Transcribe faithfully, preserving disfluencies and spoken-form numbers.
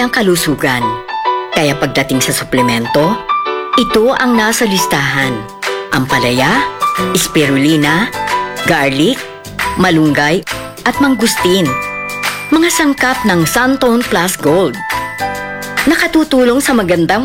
kanyang kalusugan. Kaya pagdating sa suplemento, ito ang nasa listahan. Ampalaya, spirulina, garlic, malunggay, at mangustin. Mga sangkap ng Santone Plus Gold. Nakatutulong sa magandang